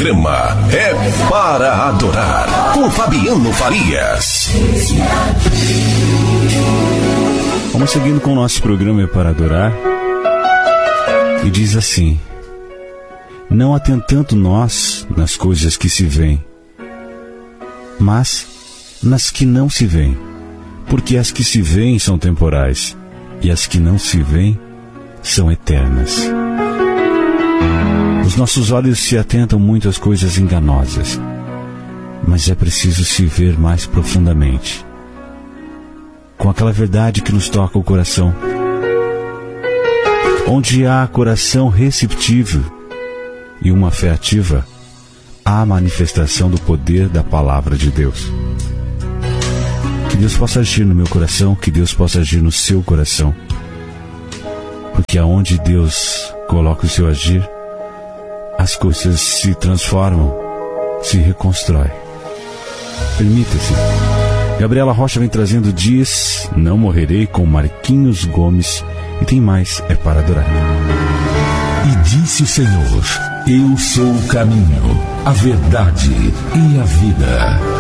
programa é Para Adorar, com Fabiano Farias. Vamos seguindo com o nosso programa É Para Adorar. E diz assim: não atentando nós nas coisas que se veem, mas nas que não se veem, porque as que se veem são temporais, e as que não se veem são eternas. Os nossos olhos se atentam muito às coisas enganosas, mas é preciso se ver mais profundamente, com aquela verdade que nos toca o coração. Onde há coração receptível e uma fé ativa, há a manifestação do poder da palavra de Deus. Que Deus possa agir no meu coração, que Deus possa agir no seu coração, porque aonde Deus coloca o seu agir, as coisas se transformam, se reconstrói. Permita-se. Gabriela Rocha vem trazendo Diz Não Morrerei, com Marquinhos Gomes. E tem mais, é para adorar. E disse o Senhor: eu sou o caminho, a verdade e a vida.